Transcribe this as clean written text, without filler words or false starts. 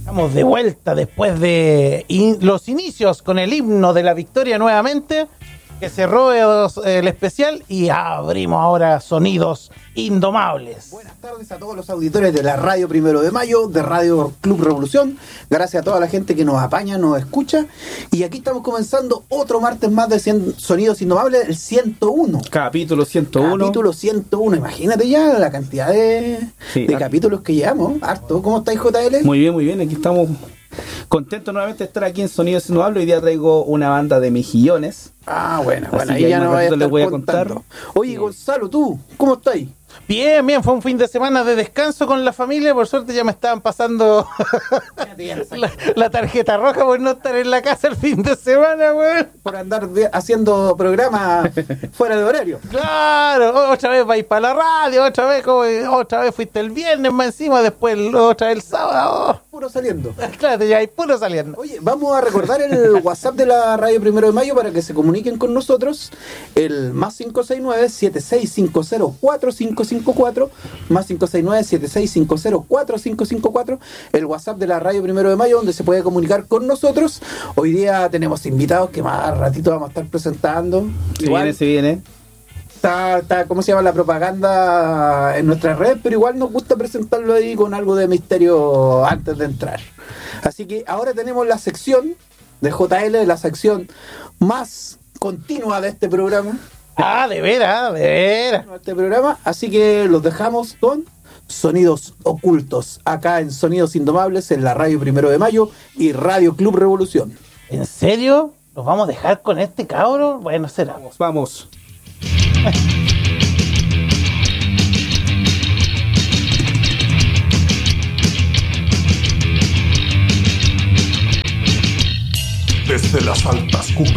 Estamos de vuelta después de los inicios con el himno de la victoria nuevamente, que cerró el especial y abrimos ahora Sonidos Indomables. Buenas tardes a todos los auditores de la Radio 1 de Mayo, de Radio Club Revolución. Gracias a toda la gente que nos apaña, nos escucha. Y aquí estamos comenzando otro martes más de Sonidos Indomables, el 101. Capítulo 101. Capítulo 101. Imagínate ya la cantidad de capítulos que llevamos. Harto. ¿Cómo estáis, JL? Muy bien. Aquí estamos contentos nuevamente de estar aquí en Sonidos Indomables. Hoy día traigo una banda de mejillones. Bueno, ahí ya no les voy a contar. Oye, Gonzalo, ¿tú cómo estás? Bien, fue un fin de semana de descanso con la familia, por suerte ya me estaban pasando la tarjeta roja por no estar en la casa el fin de semana, weón. Por andar haciendo programas fuera de horario. Claro, otra vez vais para la radio, otra vez fuiste el viernes más encima, después otra vez el sábado. Puro saliendo. Claro, ya hay puro saliendo. Oye, vamos a recordar el WhatsApp de la Radio 1 de Mayo para que se comuniquen con nosotros. El más 569-7650-4554, más 569-7650-4554, el WhatsApp de la Radio 1 de Mayo, donde se puede comunicar con nosotros. Hoy día tenemos invitados que más ratito vamos a estar presentando. Se viene. Está, ¿cómo se llama? La propaganda en nuestras redes, pero igual nos gusta presentarlo ahí con algo de misterio antes de entrar. Así que ahora tenemos la sección de JL, la sección más continua de este programa. De veras. Este programa, así que los dejamos con Sonidos Ocultos, acá en Sonidos Indomables, en la Radio 1 de Mayo y Radio Club Revolución. ¿En serio? ¿Nos vamos a dejar con este cabro? Bueno, será. Vamos. Desde las altas cumbres